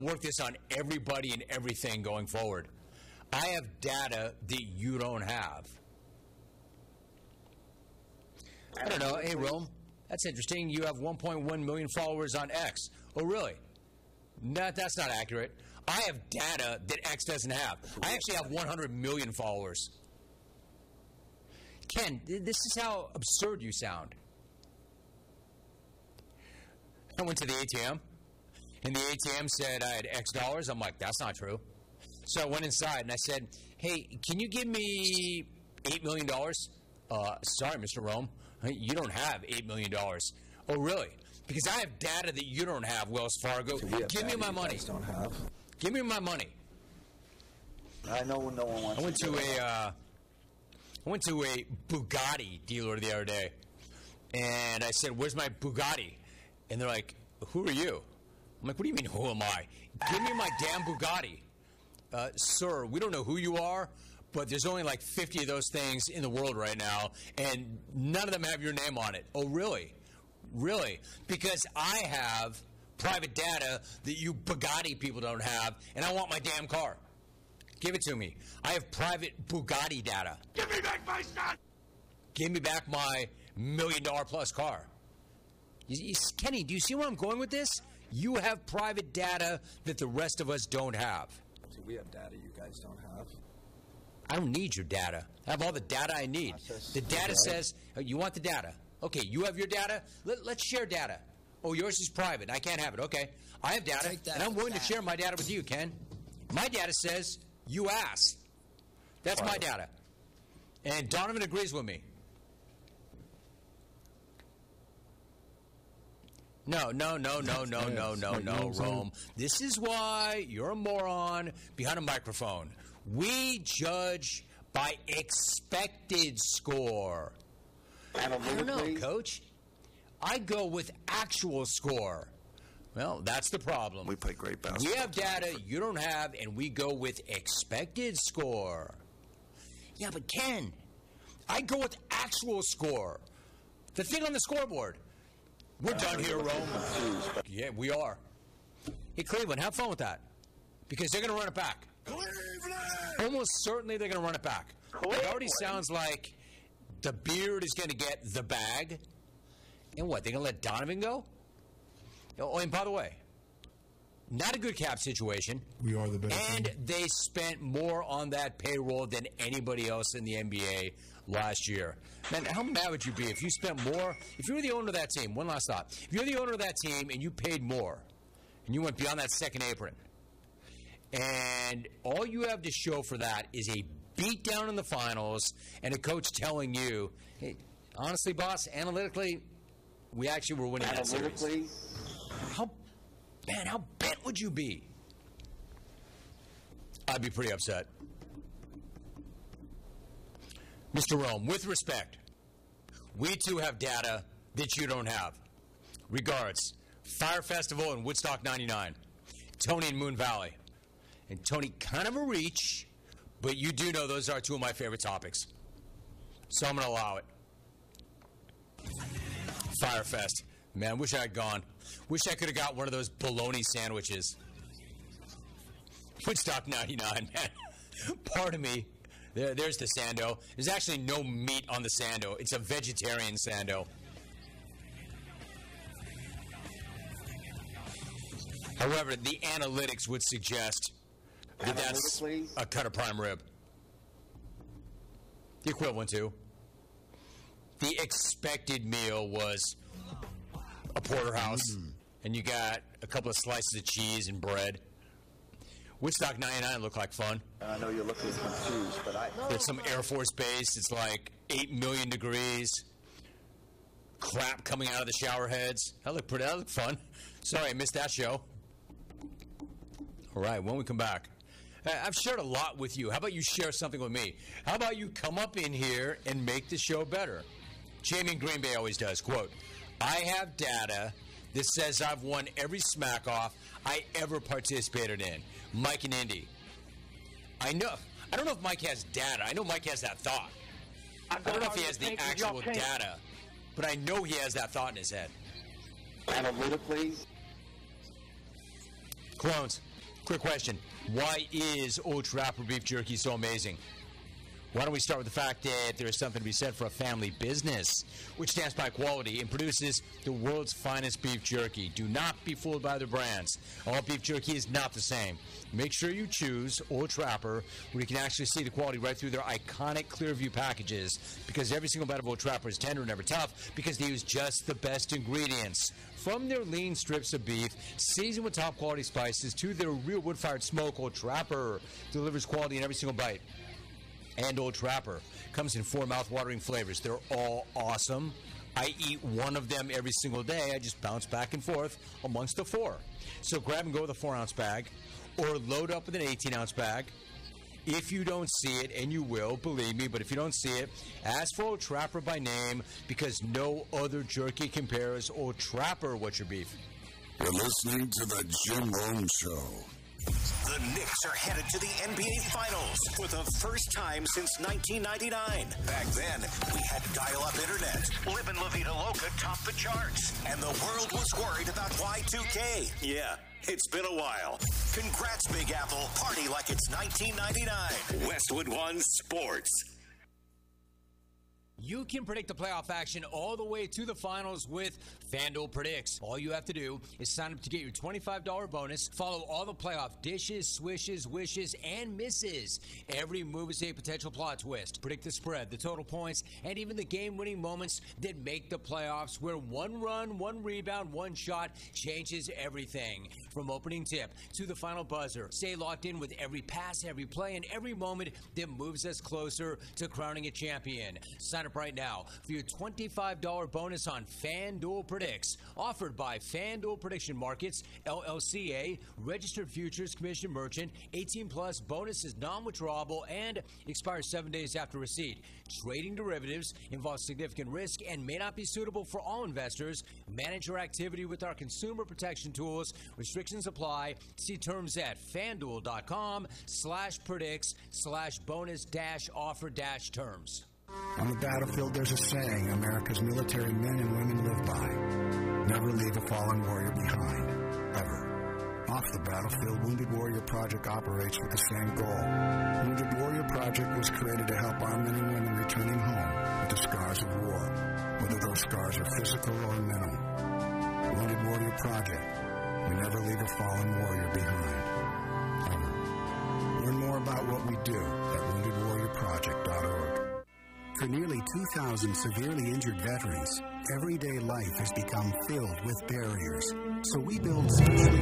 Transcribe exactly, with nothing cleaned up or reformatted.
work this on everybody and everything going forward. I have data that you don't have. I don't know. Hey, Rome, that's interesting. You have one point one million followers on X. Oh, really? No, that's not accurate. I have data that X doesn't have. I actually have one hundred million followers. Ken, this is how absurd you sound. I went to the A T M, and the A T M said I had X dollars. I'm like, that's not true. So I went inside, and I said, hey, can you give me eight million dollars? Uh, sorry, Mister Rome, you don't have eight million dollars. Oh, really? Because I have data that you don't have, Wells Fargo. So give me my money. Don't have. Give me my money. I know no one wants I went to to a, uh, I went to a Bugatti dealer the other day, and I said, where's my Bugatti? And they're like, who are you? I'm like, what do you mean, who am I? Give me my damn Bugatti. Uh, sir, we don't know who you are, but there's only like fifty of those things in the world right now, and none of them have your name on it. Oh, really? Really? Because I have private data that you Bugatti people don't have, and I want my damn car. Give it to me. I have private Bugatti data. Give me back my stuff! Give me back my million dollar plus car. You, you, Kenny, do you see where I'm going with this? You have private data that the rest of us don't have. See, we have data you guys don't have. I don't need your data. I have all the data I need. Process. The data Okay. says, oh, you want the data. Okay, you have your data. Let, let's share data. Oh, yours is private. I can't have it. Okay. I have data, Take that and I'm for willing to that. share my data with you, Ken. My data says, you ass. That's my Right. data. And Donovan agrees with me. No, no, no, no, no, no, no, no, Rome. This is why you're a moron behind a microphone. We judge by expected score. I don't know, Analytically, Coach. I go with actual score. Well, that's the problem. We play great basketball. We have data you don't have, and we go with expected score. Yeah, but Ken, I go with actual score. The thing on the scoreboard. We're done here, Rome. Yeah, we are. Hey, Cleveland, have fun with that. Because they're going to run it back. Cleveland! Almost certainly they're going to run it back. It already sounds like the beard is going to get the bag. And what, they're going to let Donovan go? Oh, and by the way, not a good cap situation. We are the best. And they spent more on that payroll than anybody else in the N B A last year. Man, how mad would you be if you spent more? If you were the owner of that team, one last thought. If you're the owner of that team and you paid more, and you went beyond that second apron, and all you have to show for that is a beatdown in the finals and a coach telling you, hey, honestly, boss, analytically, we actually were winning that series. analytically, How, man, how bent would you be? I'd be pretty upset. Mister Rome, with respect, we too have data that you don't have. Regards, Fire Festival in Woodstock ninety-nine, Tony in Moon Valley. And Tony, kind of a reach, but you do know those are two of my favorite topics. So I'm going to allow it. Firefest. Man, wish I had gone. Wish I could have got one of those bologna sandwiches. Woodstock ninety-nine, man. Pardon me. There, there's the Sando. There's actually no meat on the Sando. It's a vegetarian Sando. However, the analytics would suggest that that's Analytically? a cut of prime rib. The equivalent to. The expected meal was a porterhouse, and you got a couple of slices of cheese and bread. Woodstock ninety-nine looked like fun. I know you're looking confused, but I. There's some Air Force Base. It's like eight million degrees. Crap coming out of the shower heads. That looked pretty. That looked fun. Sorry, I missed that show. All right, when we come back. Uh, I've shared a lot with you. How about you share something with me? How about you come up in here and make the show better? Jamie in Green Bay always does. Quote, I have data that says I've won every smack-off I ever participated in. Mike and Indy. I know. I don't know if Mike has data. I know Mike has that thought. I don't know if he has the actual data, but I know he has that thought in his head. Analytically, Clones, quick question. Why is Old Trapper beef jerky so amazing? Why don't we start with the fact that there is something to be said for a family business, which stands by quality and produces the world's finest beef jerky. Do not be fooled by other brands. All beef jerky is not the same. Make sure you choose Old Trapper, where you can actually see the quality right through their iconic Clearview packages, because every single bite of Old Trapper is tender and never tough, because they use just the best ingredients. From their lean strips of beef, seasoned with top quality spices, to their real wood-fired smoke, Old Trapper delivers quality in every single bite. And Old Trapper comes in four mouth-watering flavors. They're all awesome. I eat one of them every single day. I just bounce back and forth amongst the four. So grab and go with a four-ounce bag, or load up with an eighteen-ounce bag. If you don't see it, and you will, believe me, but if you don't see it, ask for Old Trapper by name, because no other jerky compares. Old Trapper, what's your beef? You're listening to the Jim Rome Show. The Knicks are headed to the N B A Finals for the first time since nineteen ninety-nine. Back then, we had dial-up internet. Livin' La Vida Loca topped the charts. And the world was worried about Y two K. Yeah, it's been a while. Congrats, Big Apple. Party like it's nineteen ninety-nine. Westwood One Sports. You can predict the playoff action all the way to the finals with FanDuel Predicts. All you have to do is sign up to get your twenty-five dollars bonus. Follow all the playoff dishes, swishes, wishes, and misses. Every move is a potential plot twist. Predict the spread, the total points, and even the game-winning moments that make the playoffs, where one run, one rebound, one shot changes everything. From opening tip to the final buzzer, stay locked in with every pass, every play, and every moment that moves us closer to crowning a champion. Sign up right now for your twenty-five dollars bonus on FanDuel Predicts, offered by FanDuel Prediction Markets, L L C A, registered futures commission merchant. Eighteen plus, bonus is non-withdrawable and expires seven days after receipt. Trading derivatives involves significant risk and may not be suitable for all investors. Manage your activity with our consumer protection tools. Restrictions apply. See terms at FanDuel.com slash predicts slash bonus dash offer dash terms. On the battlefield, there's a saying America's military men and women live by. Never leave a fallen warrior behind. Ever. Off the battlefield, Wounded Warrior Project operates with the same goal. Wounded Warrior Project was created to help our men and women returning home with the scars of war, whether those scars are physical or mental. Wounded Warrior Project. We never leave a fallen warrior behind. Ever. Learn more about what we do at wounded warrior project dot org. For nearly two thousand severely injured veterans, everyday life has become filled with barriers. So we build socially